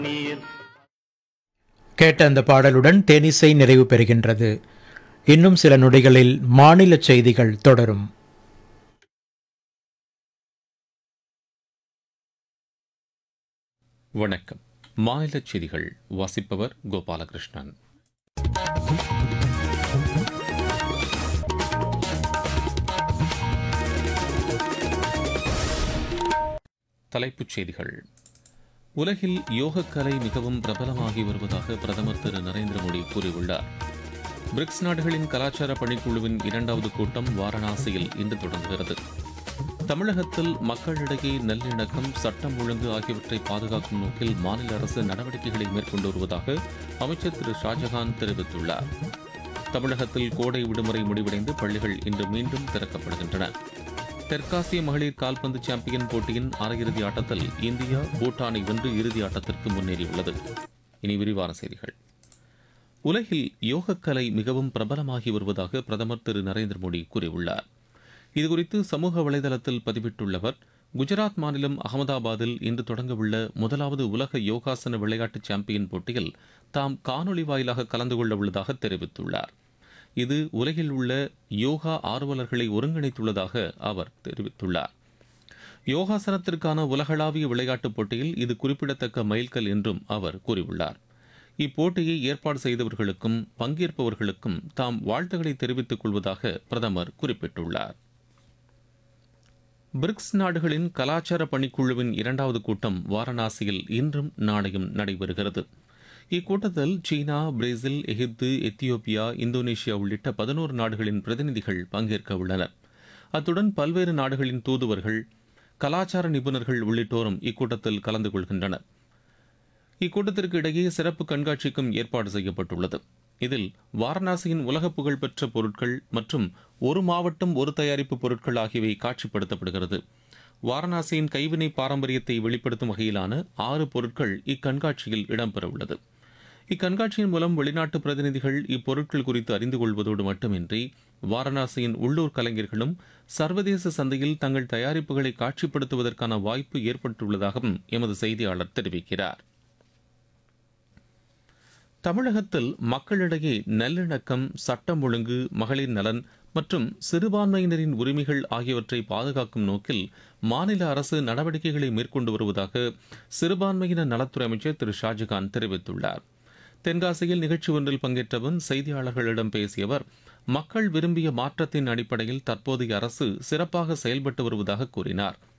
கேட்ட அந்த பாடலுடன் தேனிசை நிறைவு பெறுகின்றது. இன்னும் சில நொடிகளில் மாநில செய்திகள் தொடரும். வணக்கம். மாநில செய்திகள் வாசிப்பவர் கோபாலகிருஷ்ணன். தலைப்புச் செய்திகள். உலகில் யோகக்கலை மிகவும் பிரபலமாகி வருவதாக பிரதமர் திரு நரேந்திர மோடி கூறியுள்ளார். பிரிக்ஸ் நாடுகளின் கலாச்சார பணிக்குழுவின் 2வது கூட்டம் வாரணாசியில் இன்று தொடங்குகிறது. தமிழகத்தில் மக்களிடையே நல்லிணக்கம், சட்டம் ஒழுங்கு ஆகியவற்றை பாதுகாக்கும் நோக்கில் மாநில அரசு நடவடிக்கைகளை மேற்கொண்டு வருவதாக அமைச்சர் திரு ஷாஜகான் தெரிவித்துள்ளார். தமிழகத்தில் கோடை விடுமுறை முடிவடைந்து பள்ளிகள் இன்று மீண்டும் திறக்கப்படுகின்றன. தெற்காசிய மகளிர் கால்பந்து சாம்பியன் போட்டியின் அரையிறுதி ஆட்டத்தில் இந்தியா பூட்டானை வென்று இறுதி ஆட்டத்திற்கு முன்னேறியுள்ளது. இனி விரிவான செய்திகள். உலகில் யோகக்கலை மிகவும் பிரபலமாகி வருவதாக பிரதமர் திரு நரேந்திர மோடி கூறியுள்ளார். இதுகுறித்து சமூக வலைதளத்தில் பதிவிட்டுள்ள குஜராத் மாநிலம் அகமதாபாத்தில் இன்று தொடங்கவுள்ள முதலாவது உலக யோகாசன விளையாட்டு சாம்பியன் போட்டியில் தாம் காணொலி வாயிலாக கலந்து கொள்ள உள்ளதாக தெரிவித்துள்ளார். இது உலகில் உள்ள யோகா ஆர்வலர்களை ஒருங்கிணைத்துள்ளதாக அவர் தெரிவித்துள்ளார். யோகாசனத்திற்கான உலகளாவிய விளையாட்டுப் போட்டியில் இது குறிப்பிடத்தக்க மைல்கல் என்றும் அவர் கூறியுள்ளார். இப்போட்டியை ஏற்பாடு செய்தவர்களுக்கும் பங்கேற்பவர்களுக்கும் தாம் வாழ்த்துக்களை தெரிவித்துக் கொள்வதாக பிரதமர் குறிப்பிட்டுள்ளார். பிரிக்ஸ் நாடுகளின் கலாச்சார பணிக்குழுவின் 2வது கூட்டம் வாரணாசியில் இன்றும் நாளையும் நடைபெறுகிறது. இக்கூட்டத்தில் சீனா, பிரேசில், எகிப்து, எத்தியோப்பியா, இந்தோனேஷியா உள்ளிட்ட 11 நாடுகளின் பிரதிநிதிகள் பங்கேற்க உள்ளனர். அத்துடன் பல்வேறு நாடுகளின் தூதுவர்கள், கலாச்சார நிபுணர்கள் உள்ளிட்டோரும் இக்கூட்டத்தில் கலந்து கொள்கின்றனர். இக்கூட்டத்திற்கு இடையே சிறப்பு கண்காட்சிக்கும் ஏற்பாடு செய்யப்பட்டுள்ளது. இதில் வாரணாசியின் உலக புகழ்பெற்ற பொருட்கள் மற்றும் ஒரு மாவட்டம் ஒரு தயாரிப்பு பொருட்கள் ஆகியவை காட்சிப்படுத்தப்படுகிறது. வாரணாசியின் கைவினை பாரம்பரியத்தை வெளிப்படுத்தும் வகையிலான 6 பொருட்கள் இக்கண்காட்சியில் இடம்பெறவுள்ளது. இக்கண்காட்சியின் மூலம் வெளிநாட்டு பிரதிநிதிகள் இப்பொருட்கள் குறித்து அறிந்து கொள்வதோடு மட்டுமின்றி வாரணாசியின் உள்ளூர் கலைஞர்களும் சர்வதேச சந்தையில் தங்கள் தயாரிப்புகளை காட்சிப்படுத்துவதற்கான வாய்ப்பு ஏற்பட்டுள்ளதாகவும் எமது செய்தியாளர் தெரிவிக்கிறார். தமிழகத்தில் மக்களிடையே நல்லிணக்கம், சட்டம் ஒழுங்கு, மகளிர் நலன் மற்றும் சிறுபான்மையினரின் உரிமைகள் ஆகியவற்றை பாதுகாக்கும் நோக்கில் மாநில அரசு நடவடிக்கைகளை மேற்கொண்டு வருவதாக சிறுபான்மையினர் நலத்துறை அமைச்சர் திரு ஷாஜகான் தெரிவித்துள்ளார். தென்காசியில் நிகழ்ச்சி ஒன்றில் பங்கேற்றவன் செய்தியாளர்களிடம் பேசிய அவர், மக்கள் விரும்பிய மாற்றத்தின் அடிப்படையில் தற்போதைய அரசு சிறப்பாக செயல்பட்டு வருவதாக கூறினார்.